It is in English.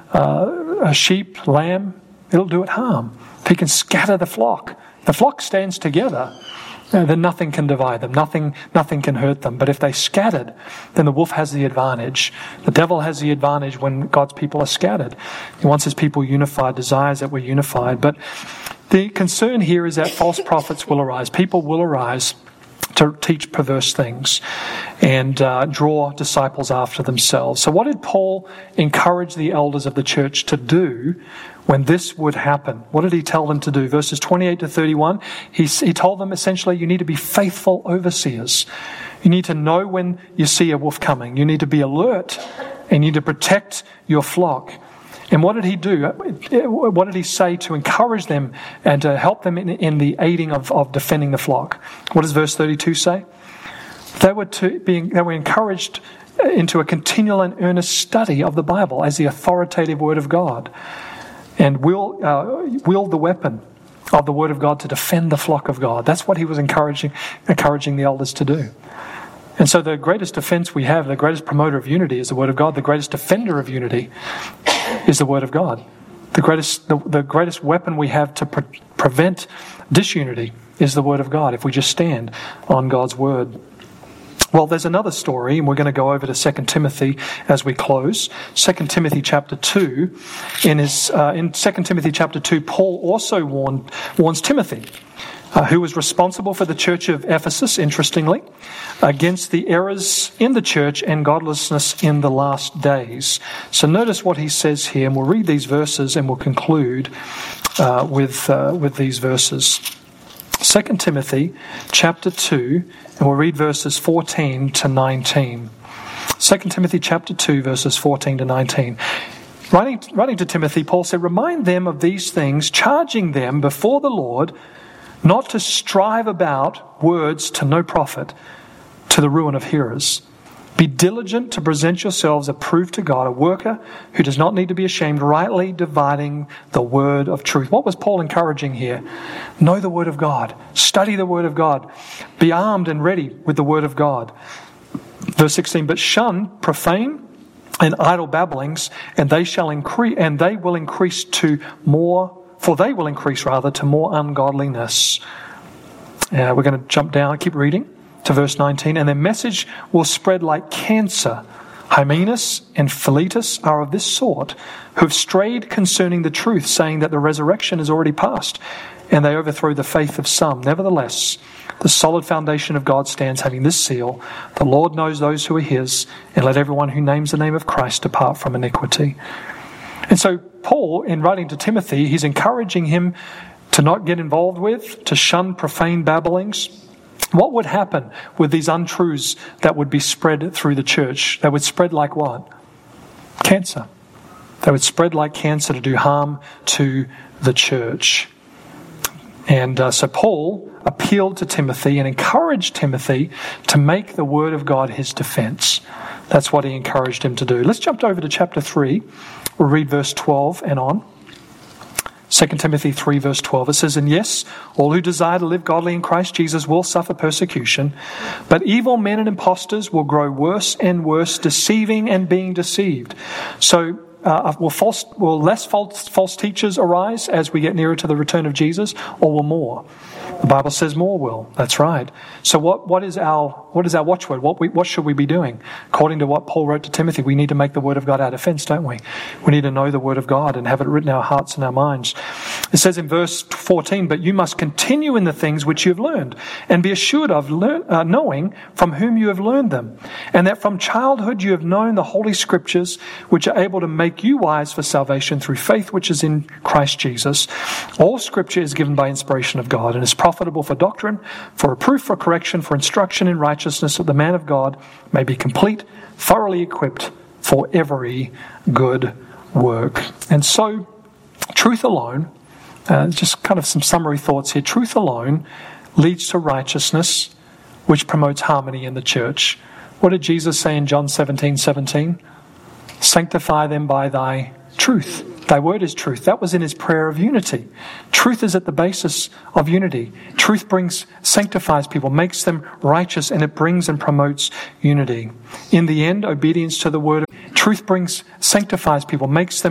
a sheep, lamb, it'll do it harm. If he can scatter the flock stands together, then nothing can divide them, nothing can hurt them. But if they scattered, then the wolf has the advantage. The devil has the advantage when God's people are scattered. He wants his people unified, desires that we're unified. But the concern here is that false prophets will arise. People will arise to teach perverse things and draw disciples after themselves. So what did Paul encourage the elders of the church to do when this would happen? What did he tell them to do? Verses 28 to 31, he told them essentially, you need to be faithful overseers. You need to know when you see a wolf coming. You need to be alert and you need to protect your flock. And what did he do? What did he say to encourage them and to help them in the aiding of defending the flock? What does verse 32 say? They were encouraged into a continual and earnest study of the Bible as the authoritative Word of God, and wield the weapon of the Word of God to defend the flock of God. That's what he was encouraging the elders to do. And so the greatest defense we have, the greatest promoter of unity is the Word of God. The greatest defender of unity is the Word of God. The greatest weapon we have to prevent disunity is the Word of God, if we just stand on God's Word. Well, there's another story, and we're going to go over to 2 Timothy as we close. 2 Timothy chapter 2. In 2 Timothy chapter 2, Paul also warns Timothy, who was responsible for the church of Ephesus, interestingly, against the errors in the church and godlessness in the last days. So notice what he says here, and we'll read these verses and we'll conclude with these verses. 2 Timothy chapter 2, and we'll read verses 14 to 19. 2 Timothy chapter 2, verses 14 to 19. Writing to Timothy, Paul said, "Remind them of these things, charging them before the Lord not to strive about words to no profit, to the ruin of hearers. Be diligent to present yourselves approved to God, a worker who does not need to be ashamed, rightly dividing the word of truth." What was Paul encouraging here? Know the Word of God. Study the Word of God. Be armed and ready with the Word of God. Verse 16, "But shun profane and idle babblings, and they will increase to more ungodliness." We're going to jump down, keep reading to verse 19. "And their message will spread like cancer. Hymenaeus and Philetus are of this sort, who have strayed concerning the truth, saying that the resurrection is already past, and they overthrow the faith of some. Nevertheless, the solid foundation of God stands, having this seal: the Lord knows those who are his, and let everyone who names the name of Christ depart from iniquity." And so Paul, in writing to Timothy, he's encouraging him to not get involved with, to shun profane babblings. What would happen with these untruths that would be spread through the church? They would spread like what? Cancer. They would spread like cancer to do harm to the church. And so Paul appealed to Timothy and encouraged Timothy to make the Word of God his defense. That's what he encouraged him to do. Let's jump over to chapter 3. We'll read verse 12 and on. 2 Timothy 3 verse 12. It says, "And yes, all who desire to live godly in Christ Jesus will suffer persecution, but evil men and impostors will grow worse and worse, deceiving and being deceived." So will less false teachers arise as we get nearer to the return of Jesus, or will more? The Bible says more will. That's right. So what is our watchword? What should we be doing? According to what Paul wrote to Timothy, we need to make the Word of God our defense, don't we? We need to know the Word of God and have it written in our hearts and our minds. It says in verse 14, "But you must continue in the things which you have learned, and be assured of knowing from whom you have learned them, and that from childhood you have known the Holy Scriptures, which are able to make you wise for salvation through faith which is in Christ Jesus. All Scripture is given by inspiration of God, and is profitable for doctrine, for reproof, for correction, for instruction in righteousness, that the man of God may be complete, thoroughly equipped for every good work." And so, truth alone, just kind of some summary thoughts here. Truth alone leads to righteousness, which promotes harmony in the church. What did Jesus say in John 17:17? "Sanctify them by thy truth. Thy word is truth." That was in his prayer of unity. Truth is at the basis of unity. Truth sanctifies people, makes them righteous, and it brings and promotes unity. In the end, obedience to the word of truth sanctifies people, makes them